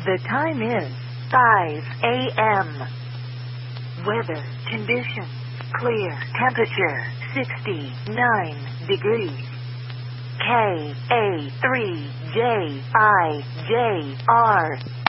The time is 5 a.m. Weather conditions clear. Temperature 69 degrees. KA3JIJR